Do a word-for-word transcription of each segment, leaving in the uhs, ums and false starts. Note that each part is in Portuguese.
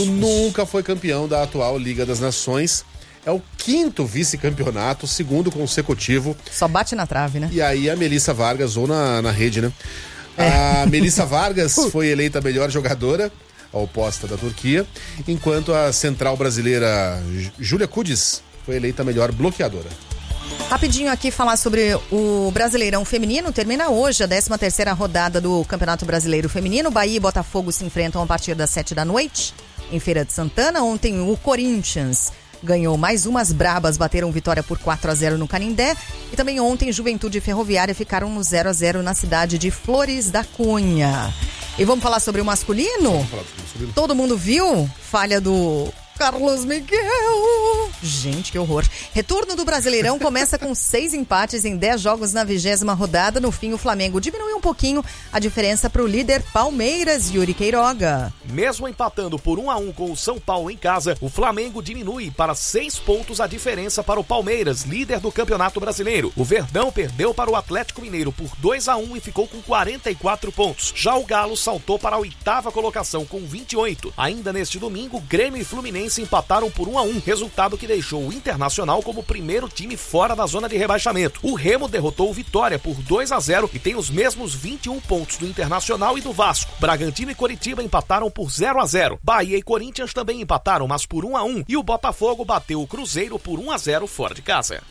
Nunca foi campeão da atual Liga das Nações. É o quinto vice-campeonato, segundo consecutivo. Só bate na trave, né? E aí a Melissa Vargas, ou na, na rede, né? É. A Melissa Vargas foi eleita a melhor jogadora, a oposta da Turquia, enquanto a central brasileira Júlia Kudis foi eleita a melhor bloqueadora. Rapidinho aqui falar sobre o Brasileirão Feminino. Termina hoje a décima terceira rodada do Campeonato Brasileiro Feminino. Bahia e Botafogo se enfrentam a partir das sete da noite em Feira de Santana. Ontem o Corinthians ganhou mais umas brabas, bateram vitória por quatro a zero no Canindé. E também ontem Juventude e Ferroviária ficaram no zero a zero na cidade de Flores da Cunha. E vamos falar sobre o masculino? Vamos falar sobre o masculino. Todo mundo viu? Falha do Carlos Miguel. Gente, que horror. Retorno do Brasileirão começa com seis empates em dez jogos na vigésima rodada. No fim, o Flamengo diminuiu um pouquinho a diferença para o líder Palmeiras, Yuri Queiroga. Mesmo empatando por um a um com o São Paulo em casa, o Flamengo diminui para seis pontos a diferença para o Palmeiras, líder do Campeonato Brasileiro. O Verdão perdeu para o Atlético Mineiro por dois a um e ficou com quarenta e quatro pontos. Já o Galo saltou para a oitava colocação com vinte e oito. Ainda neste domingo, Grêmio e Fluminense empataram por um a um, resultado que deixou o Internacional como primeiro time fora da zona de rebaixamento. O Remo derrotou o Vitória por dois a zero e tem os mesmos vinte e um pontos do Internacional e do Vasco. Bragantino e Coritiba empataram por zero a zero. Bahia e Corinthians também empataram, mas por um a um. E o Botafogo bateu o Cruzeiro por um a zero fora de casa.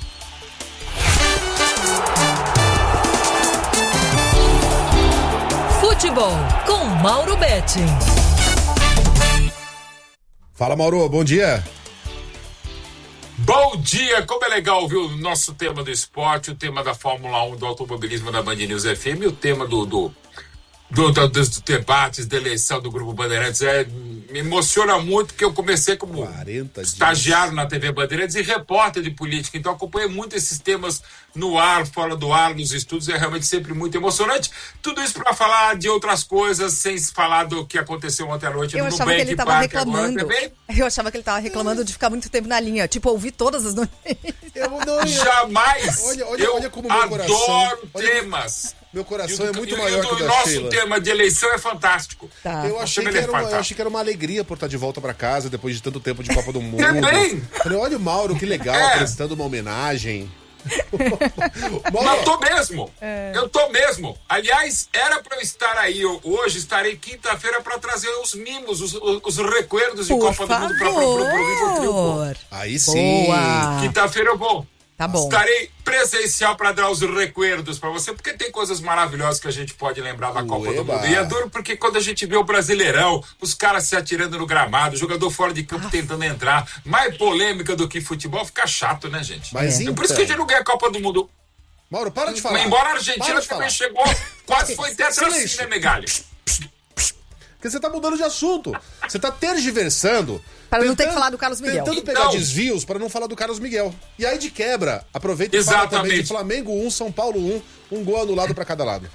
Futebol com Mauro Betting. Fala, Mauro, bom dia. Bom dia, como é legal ouvir o nosso tema do esporte, o tema da Fórmula um, do automobilismo da Band News F M, e o tema do, do, do, do, dos debates da eleição do Grupo Bandeirantes. É, me emociona muito, porque eu comecei como estagiário na T V Bandeirantes e repórter de política, então acompanhei muito esses temas no ar, fora do ar, nos estúdios, é realmente sempre muito emocionante. Tudo isso para falar de outras coisas, sem falar do que aconteceu ontem à noite eu no achava Nubank que ele tava Park, reclamando. Agora, eu achava que ele tava reclamando de ficar muito tempo na linha, tipo, ouvir todas as notícias. Eu não, Jamais! Olha, olha, eu olha como meu coração, adoro olha, temas. Meu coração e é muito e maior que o do da nosso Sheila. tema de eleição é fantástico. Tá. Eu, achei que era uma, eu achei que era uma alegria por estar de volta pra casa depois de tanto tempo de Copa do Mundo. Também! Falei, olha o Mauro, que legal, É. prestando uma homenagem. Mauro, Mas tô mesmo. É. Eu tô mesmo. Aliás, era pra eu estar aí. Eu, hoje estarei quinta-feira pra trazer os mimos, os, os, os recuerdos de Por Copa favor. do Mundo pra, pra, pro, pro Rivotril. Aí sim. Boa. Quinta-feira eu vou. Tá bom. Estarei presencial para dar os recuerdos para você, porque tem coisas maravilhosas que a gente pode lembrar da Copa Ueba. do Mundo. E é duro porque quando a gente vê o Brasileirão, os caras se atirando no gramado, o jogador fora de campo ah. tentando entrar, mais polêmica do que futebol, fica chato, né, gente? Mas é então... por isso que a gente não ganha a Copa do Mundo. Mauro, para de falar. Embora a Argentina também falar. chegou, quase foi tetra assim, né, Megali? Porque você tá mudando de assunto. Você tá tergiversando. Para tentando, não ter que falar do Carlos Miguel. Tentando então, pegar desvios para não falar do Carlos Miguel. E aí de quebra, aproveita e exatamente. fala também de Flamengo um, São Paulo um, um gol anulado para cada lado.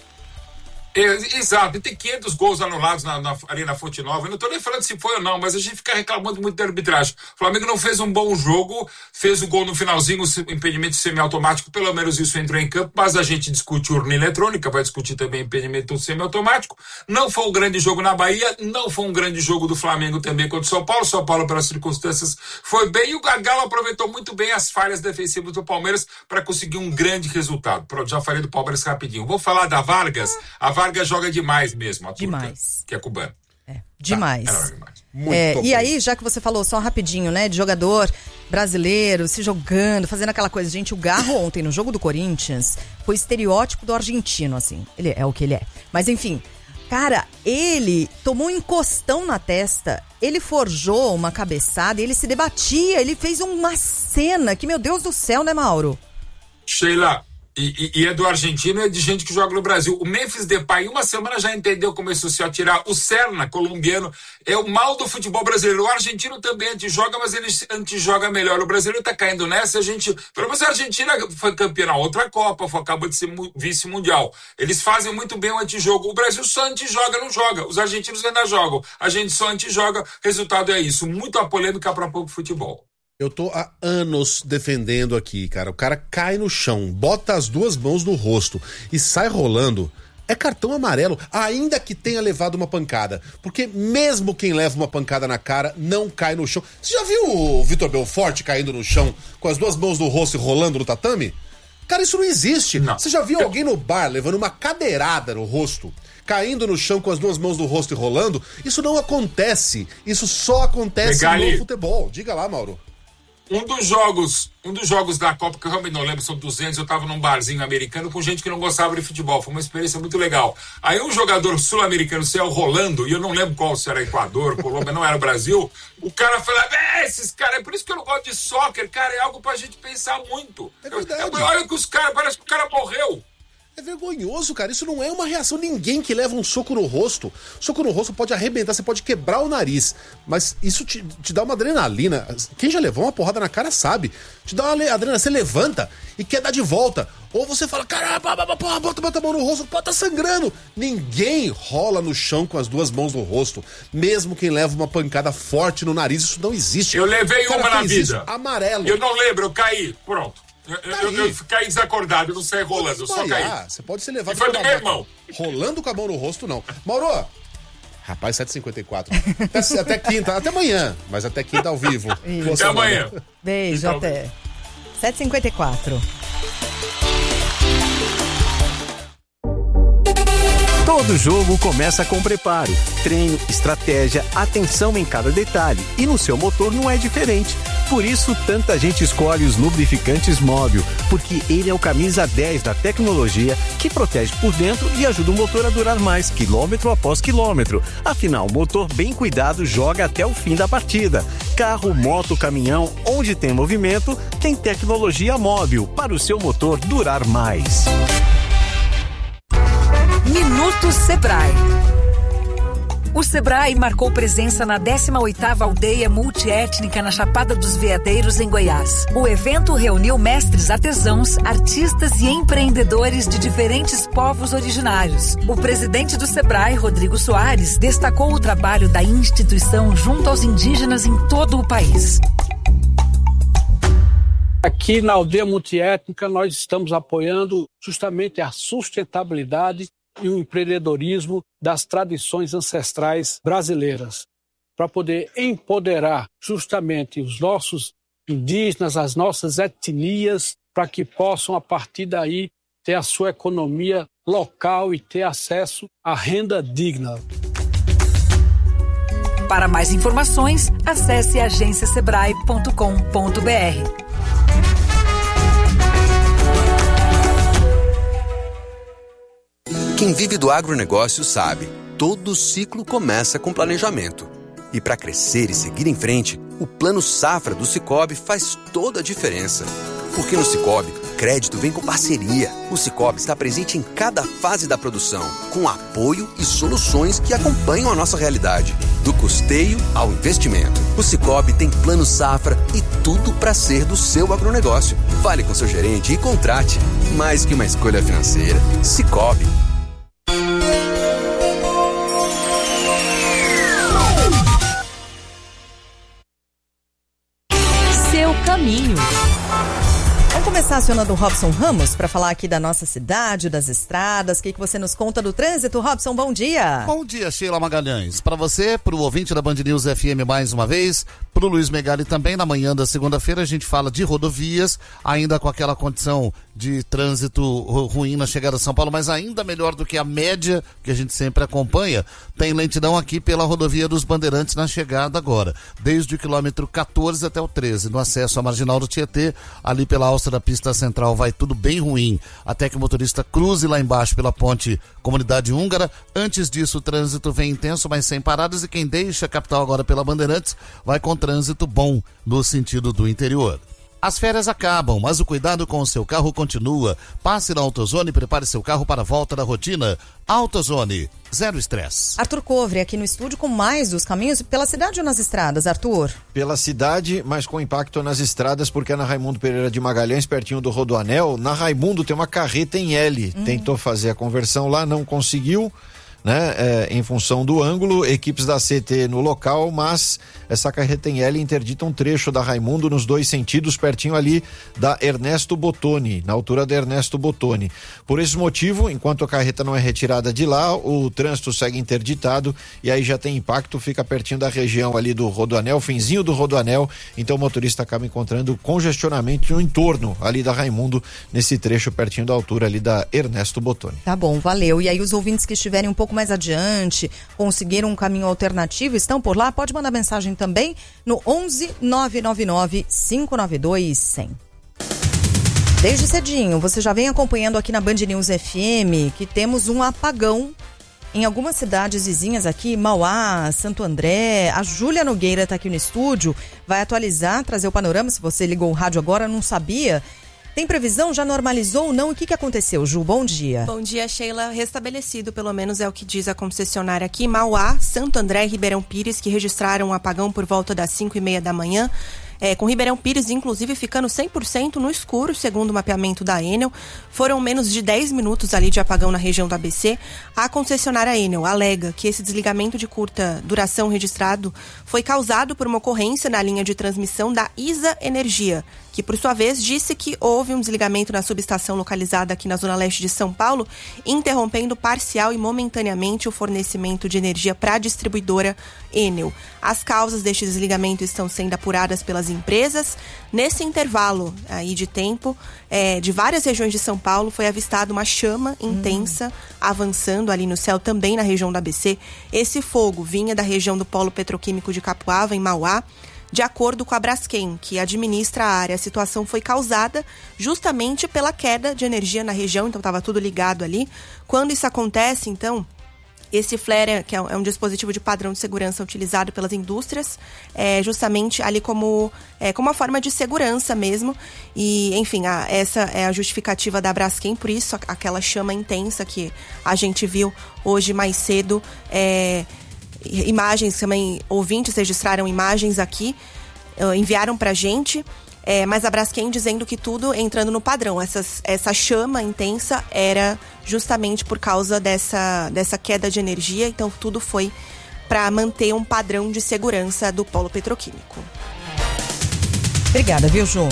Exato, e tem quinhentos gols anulados na, na, ali na Fonte Nova. Eu não tô nem falando se foi ou não, mas a gente fica reclamando muito da arbitragem. O Flamengo não fez um bom jogo, fez o gol no finalzinho, o impedimento semiautomático, pelo menos isso entrou em campo, mas a gente discute urna eletrônica, vai discutir também impedimento semiautomático. Não foi um grande jogo na Bahia, não foi um grande jogo do Flamengo também contra o São Paulo. São Paulo, pelas circunstâncias, foi bem, e o Galo aproveitou muito bem as falhas defensivas do Palmeiras para conseguir um grande resultado. Pronto, já falei do Palmeiras rapidinho. Vou falar da Vargas. A Vargas joga demais mesmo, a turca, demais. que é cubana. É, demais. Tá, demais. Muito é, e aí, já que você falou só rapidinho, né, de jogador brasileiro se jogando, fazendo aquela coisa, gente, o Garro ontem no jogo do Corinthians foi estereótipo do argentino, assim, ele é o que ele é, mas enfim, cara, ele tomou um encostão na testa, ele forjou uma cabeçada, ele se debatia, ele fez uma cena que, meu Deus do céu, né, Mauro? Sheila, E, e, e é do argentino, é de gente que joga no Brasil. O Memphis Depay, em uma semana já entendeu, começou a se atirar. O Serna, colombiano, é o mal do futebol brasileiro. O argentino também antijoga, mas ele antijoga melhor. O brasileiro tá caindo nessa, a gente... Pelo menos a Argentina foi campeã na outra Copa, foi, acabou de ser vice-mundial. Eles fazem muito bem o antijogo. O Brasil só antijoga, não joga. Os argentinos ainda jogam. A gente só antijoga. Resultado é isso. Muita polêmica para pouco futebol. Eu tô há anos defendendo aqui, cara. O cara cai no chão, bota as duas mãos no rosto e sai rolando. é cartão amarelo, ainda que tenha levado uma pancada. Porque mesmo quem leva uma pancada na cara não cai no chão. Você já viu o Vitor Belfort caindo no chão com as duas mãos no rosto e rolando no tatame? Cara, isso não existe. Não. Você já viu alguém no bar levando uma cadeirada no rosto, caindo no chão com as duas mãos no rosto e rolando? Isso não acontece. Isso só acontece Megali. no futebol. Diga lá, Mauro. Um dos jogos, um dos jogos da Copa, que eu realmente não lembro, são duzentos, eu tava num barzinho americano com gente que não gostava de futebol. Foi uma experiência muito legal. Aí um jogador sul-americano saiu rolando, e eu não lembro qual, se era Equador, Colômbia, não era Brasil. O cara falava, é, esses caras, é por isso que eu não gosto de soccer, cara, é algo pra gente pensar muito. É verdade. Eu, eu, olha que os caras, parece que o cara morreu. É vergonhoso, cara. Isso não é uma reação. Ninguém que leva um soco no rosto. Soco no rosto pode arrebentar, você pode quebrar o nariz. Mas isso te, te dá uma adrenalina. Quem já levou uma porrada na cara sabe. Te dá uma adrenalina. Você levanta e quer dar de volta. Ou você fala, caramba, porra, bota, bota a mão no rosto, pô, tá sangrando. Ninguém rola no chão com as duas mãos no rosto. Mesmo quem leva uma pancada forte no nariz, isso não existe. Eu levei uma na vida. Isso, amarelo. Eu não lembro, eu caí. Pronto. Eu, eu, eu caí desacordado, eu não saí rolando, eu só caí. Você pode ser levado e foi do meu irmão. Rolando com a mão no rosto, não. Mauro, rapaz, sete e cinquenta e quatro. Até, até quinta, até amanhã. Mas até quinta ao vivo. Até amanhã. Beijo, então, até. sete e cinquenta e quatro. Todo jogo começa com preparo, treino, estratégia, atenção em cada detalhe. E no seu motor não é diferente. Por isso, tanta gente escolhe os lubrificantes Móbil, porque ele é o camisa dez da tecnologia que protege por dentro e ajuda o motor a durar mais, quilômetro após quilômetro. Afinal, o motor bem cuidado joga até o fim da partida. Carro, moto, caminhão, onde tem movimento, tem tecnologia Móbil para o seu motor durar mais. Minuto Sebrae. O Sebrae marcou presença na décima oitava Aldeia Multiétnica na Chapada dos Veadeiros, em Goiás. O evento reuniu mestres artesãos, artistas e empreendedores de diferentes povos originários. O presidente do Sebrae, Rodrigo Soares, destacou o trabalho da instituição junto aos indígenas em todo o país. Aqui na Aldeia Multiétnica nós estamos apoiando justamente a sustentabilidade e o empreendedorismo das tradições ancestrais brasileiras, para poder empoderar justamente os nossos indígenas, as nossas etnias, para que possam, a partir daí, ter a sua economia local e ter acesso à renda digna. Para mais informações, acesse agência sebrae ponto com ponto br. Quem vive do agronegócio sabe, todo ciclo começa com planejamento. E para crescer e seguir em frente, o Plano Safra do Sicoob faz toda a diferença. Porque no Sicoob, crédito vem com parceria. O Sicoob está presente em cada fase da produção, com apoio e soluções que acompanham a nossa realidade. Do custeio ao investimento. O Sicoob tem Plano Safra e tudo para ser do seu agronegócio. Fale com seu gerente e contrate. Mais que uma escolha financeira. Sicoob. Seu caminho. Vamos começar acionando o Robson Ramos para falar aqui da nossa cidade, das estradas. O que, que você nos conta do trânsito? Robson, bom dia. Bom dia, Sheila Magalhães. Para você, para o ouvinte da Band News F M mais uma vez, para o Luiz Megali também, na manhã da segunda-feira a gente fala de rodovias, ainda com aquela condição de trânsito ruim na chegada a São Paulo, mas ainda melhor do que a média que a gente sempre acompanha. Tem lentidão aqui pela rodovia dos Bandeirantes na chegada agora, desde o quilômetro quatorze até o treze, no acesso à Marginal do Tietê, ali pela alça da pista central vai tudo bem ruim, até que o motorista cruze lá embaixo pela ponte Comunidade Húngara. Antes disso o trânsito vem intenso, mas sem paradas, e quem deixa a capital agora pela Bandeirantes vai com trânsito bom no sentido do interior. As férias acabam, mas o cuidado com o seu carro continua. Passe na AutoZone e prepare seu carro para a volta da rotina. AutoZone, zero estresse. Arthur Covre aqui no estúdio com mais dos caminhos pela cidade ou nas estradas, Arthur? Pela cidade, mas com impacto nas estradas, porque é na Raimundo Pereira de Magalhães, pertinho do Rodoanel. Na Raimundo tem uma carreta em L. Hum. Tentou fazer a conversão lá, não conseguiu. né? É, em função do ângulo, equipes da C T no local, mas essa carreta em L interdita um trecho da Raimundo nos dois sentidos, pertinho ali da Ernesto Bottoni, na altura da Ernesto Bottoni. Por esse motivo, enquanto a carreta não é retirada de lá, o trânsito segue interditado e aí já tem impacto, fica pertinho da região ali do Rodoanel, finzinho do Rodoanel, então o motorista acaba encontrando congestionamento no entorno ali da Raimundo, nesse trecho pertinho da altura ali da Ernesto Bottoni. Tá bom, valeu. E aí os ouvintes que estiverem um pouco mais adiante, conseguiram um caminho alternativo, estão por lá, pode mandar mensagem também no onze nove nove nove cinco nove dois cem. Desde cedinho, você já vem acompanhando aqui na Band News F M que temos um apagão em algumas cidades vizinhas aqui, Mauá, Santo André. A Júlia Nogueira está aqui no estúdio, vai atualizar, trazer o panorama. Se você ligou o rádio agora, não sabia. Tem previsão? Já normalizou ou não? O que, que aconteceu, Ju? Bom dia. Bom dia, Sheila. Restabelecido, pelo menos é o que diz a concessionária aqui. Mauá, Santo André e Ribeirão Pires, que registraram um apagão por volta das cinco e meia da manhã. É, com Ribeirão Pires, inclusive, ficando cem por cento no escuro, segundo o mapeamento da Enel. Foram menos de dez minutos ali de apagão na região do A B C. A concessionária Enel alega que esse desligamento de curta duração registrado foi causado por uma ocorrência na linha de transmissão da Isa Energia, que, por sua vez, disse que houve um desligamento na subestação localizada aqui na zona leste de São Paulo, interrompendo parcial e momentaneamente o fornecimento de energia para a distribuidora Enel. As causas deste desligamento estão sendo apuradas pelas empresas. Nesse intervalo aí de tempo, é, de várias regiões de São Paulo, foi avistada uma chama intensa hum. avançando ali no céu, também na região da A B C. Esse fogo vinha da região do Polo Petroquímico de Capuava, em Mauá. De acordo com a Braskem, que administra a área, a situação foi causada justamente pela queda de energia na região, então estava tudo ligado ali. Quando isso acontece, então, esse flare, que é um dispositivo de padrão de segurança utilizado pelas indústrias, é justamente ali como, é, como uma forma de segurança mesmo. E, enfim, a, essa é a justificativa da Braskem, por isso a, aquela chama intensa que a gente viu hoje mais cedo, é... Imagens também, ouvintes registraram imagens aqui, uh, enviaram pra gente, é, mas a Braskem dizendo que tudo entrando no padrão. Essas, essa chama intensa era justamente por causa dessa, dessa queda de energia, então tudo foi para manter um padrão de segurança do polo petroquímico. Obrigada, viu, Ju?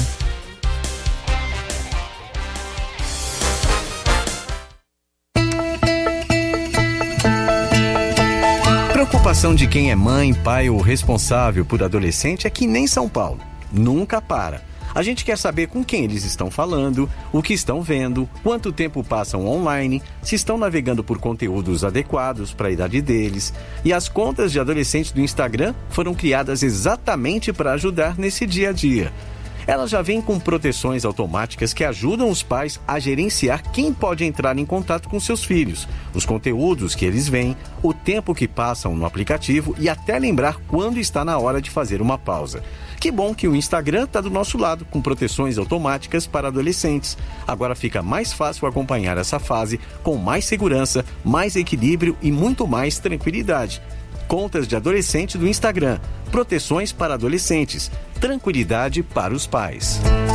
A preocupação de quem é mãe, pai ou responsável por adolescente é que nem São Paulo. Nunca para. A gente quer saber com quem eles estão falando, o que estão vendo, quanto tempo passam online, se estão navegando por conteúdos adequados para a idade deles. E as contas de adolescentes do Instagram foram criadas exatamente para ajudar nesse dia a dia. Elas já vêm com proteções automáticas que ajudam os pais a gerenciar quem pode entrar em contato com seus filhos, os conteúdos que eles veem, o tempo que passam no aplicativo e até lembrar quando está na hora de fazer uma pausa. Que bom que o Instagram está do nosso lado, com proteções automáticas para adolescentes. Agora fica mais fácil acompanhar essa fase com mais segurança, mais equilíbrio e muito mais tranquilidade. Contas de adolescente do Instagram. Proteções para adolescentes. Tranquilidade para os pais.